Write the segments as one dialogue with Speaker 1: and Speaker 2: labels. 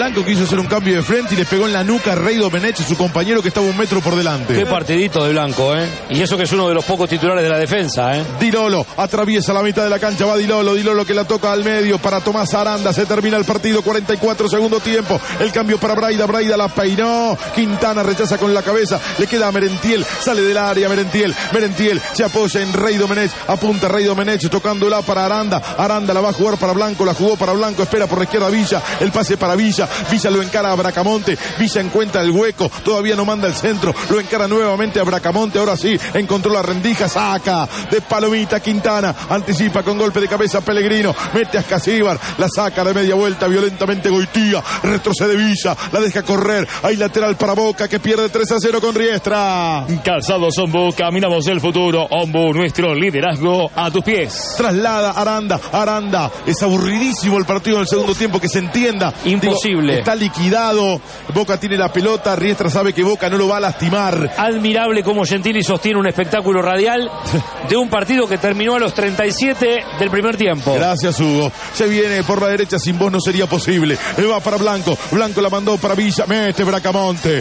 Speaker 1: Blanco quiso hacer un cambio de frente y le pegó en la nuca a Rey Domenech, su compañero que estaba 1 metro por delante.
Speaker 2: Qué partidito de Blanco, y eso que es uno de los pocos titulares de la defensa,
Speaker 1: Di Lolo atraviesa la mitad de la cancha, va Di Lolo que la toca al medio para Tomás Aranda. Se termina el partido, 44 segundo tiempo. El cambio para Braida la peinó, Quintana rechaza con la cabeza, le queda a Merentiel, sale del área Merentiel se apoya en Rey Domenech, apunta Rey Domenech tocándola para Aranda la va a jugar para Blanco, la jugó para Blanco, espera por la izquierda Villa, el pase para Villa lo encara a Bracamonte, Villa encuentra el hueco, todavía no manda el centro, lo encara nuevamente a Bracamonte, ahora sí, encontró la rendija, saca de palomita Quintana, anticipa con golpe de cabeza Pellegrino, mete a Escasíbar, la saca de media vuelta violentamente Goitía, retrocede Villa, la deja correr, hay lateral para Boca que pierde 3-0 con Riestra.
Speaker 3: Calzados Ombu, caminamos el futuro, Ombu, nuestro liderazgo a tus pies.
Speaker 1: Traslada Aranda, es aburridísimo el partido en el segundo tiempo, que se entienda.
Speaker 2: Imposible.
Speaker 1: Está liquidado, Boca tiene la pelota, Riestra sabe que Boca no lo va a lastimar.
Speaker 2: Admirable cómo Gentili sostiene un espectáculo radial de un partido que terminó a los 37 del primer tiempo.
Speaker 1: Gracias, Hugo. Se viene por la derecha, sin vos no sería posible. Va para Blanco la mandó para Villa, mete Bracamonte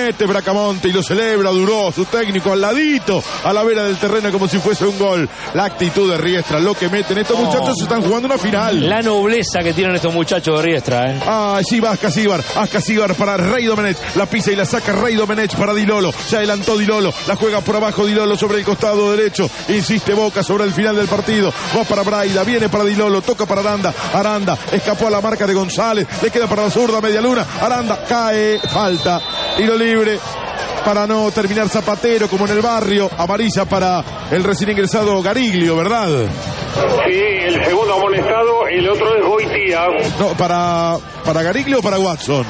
Speaker 1: y lo celebra Duró, su técnico al ladito, a la vera del terreno como si fuese un gol. La actitud de Riestra, lo que meten estos muchachos, están jugando una final.
Speaker 2: La nobleza que tienen estos muchachos de Riestra,
Speaker 1: sí va Ascasíbar para Rey Domenech, la pisa y la saca Rey Domenech para Di Lolo, se adelantó Di Lolo, la juega por abajo Di Lolo sobre el costado derecho, insiste Boca sobre el final del partido, va para Braida, viene para Di Lolo, toca para Aranda escapó a la marca de González, le queda para la zurda, media luna, Aranda cae, falta, tiro libre para no terminar Zapatero como en el barrio, amarilla para el recién ingresado Gariglio, ¿verdad?
Speaker 4: Sí, el segundo amonestado, el otro es Goitía.
Speaker 1: No, para Gariglio o para Watson.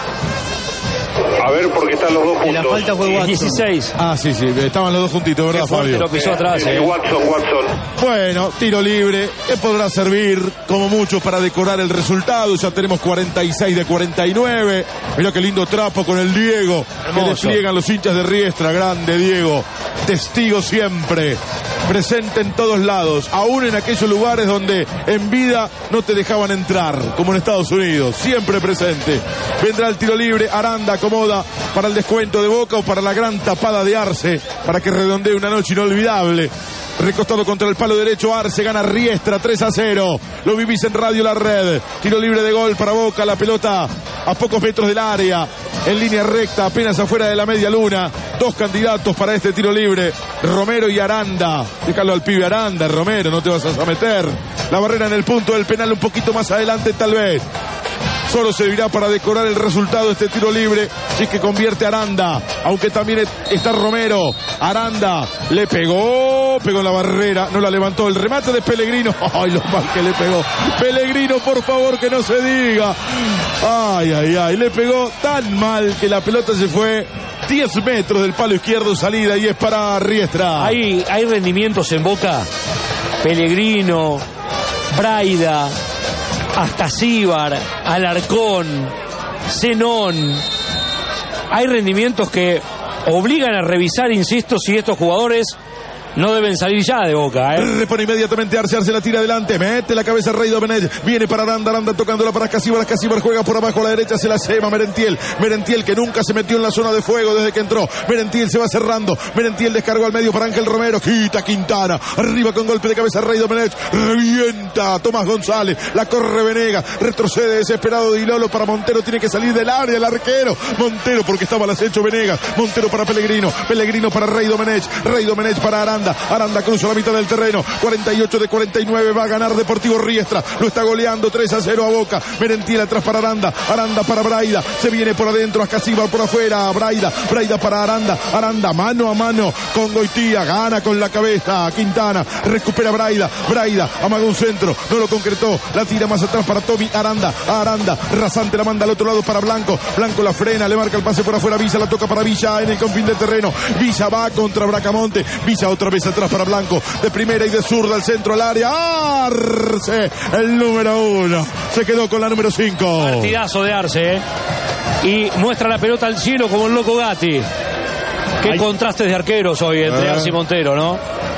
Speaker 4: A ver, porque están los dos juntos.
Speaker 2: La falta fue Watson. 16.
Speaker 1: Sí, estaban los dos juntitos, ¿verdad, Fabio?
Speaker 2: Lo pisó atrás.
Speaker 4: Watson.
Speaker 1: Bueno, tiro libre, que podrá servir como mucho para decorar el resultado. Ya tenemos 46 de 49. Mirá qué lindo trapo con el Diego. Hermoso. Que despliegan los hinchas de Riestra. Grande Diego, testigo siempre, presente en todos lados, aún en aquellos lugares donde en vida no te dejaban entrar, como en Estados Unidos, siempre presente. Vendrá el tiro libre, Aranda acomoda para el descuento de Boca o para la gran tapada de Arce, para que redondee una noche inolvidable. Recostado contra el palo derecho, Arce, gana Riestra 3-0. Lo vivís en Radio La Red. Tiro libre de gol para Boca, la pelota a pocos metros del área, en línea recta, apenas afuera de la media luna. Dos candidatos para este tiro libre, Romero y Aranda. Déjalo al pibe Aranda, Romero, no te vas a meter. La barrera en el punto del penal un poquito más adelante tal vez. Solo servirá para decorar el resultado este tiro libre, si es que convierte Aranda, aunque también está Romero. Aranda le pegó en la barrera, no la levantó. El remate de Pellegrino, ay, lo mal que le pegó Pellegrino, por favor, que no se diga. Ay, le pegó tan mal que la pelota se fue 10 metros del palo izquierdo, salida, y es para Riestra.
Speaker 2: Hay rendimientos en Boca, Pellegrino, Braida, Ascasíbar, Alarcón, Zenón. Hay rendimientos que obligan a revisar, insisto, si estos jugadores no deben salir ya de Boca,
Speaker 1: Repone inmediatamente Arce la tira adelante, mete la cabeza Rey Domenech, viene para Aranda tocándola para Ascasíbar juega por abajo a la derecha, se la cema Merentiel que nunca se metió en la zona de fuego desde que entró. Merentiel se va cerrando, Merentiel descargó al medio para Ángel Romero, quita Quintana, arriba con golpe de cabeza Rey Domenech, revienta Tomás González, la corre Venegas, retrocede desesperado Di Lolo para Montero, tiene que salir del área el arquero, Montero porque estaba al acecho Venegas, Montero para Pellegrino para Rey Domenech para Aranda cruza la mitad del terreno, 48 de 49, va a ganar Deportivo Riestra, lo está goleando 3-0 a Boca. Merentiel atrás para Aranda para Braida, se viene por adentro, Ascasíbar por afuera, Braida para Aranda mano a mano con Goitía, gana con la cabeza Quintana, recupera Braida, amaga un centro, no lo concretó, la tira más atrás para Tommy, Aranda, rasante la manda al otro lado para Blanco la frena, le marca el pase por afuera, Villa la toca para Villa en el confín del terreno, Villa va contra Bracamonte, Villa otra vez atrás para Blanco, de primera y de zurda al centro al área, Arce, el número 1, se quedó con la número 5.
Speaker 2: Partidazo de Arce, y muestra la pelota al cielo como el loco Gatti. Qué contrastes de arqueros hoy entre Arce y Montero, ¿no?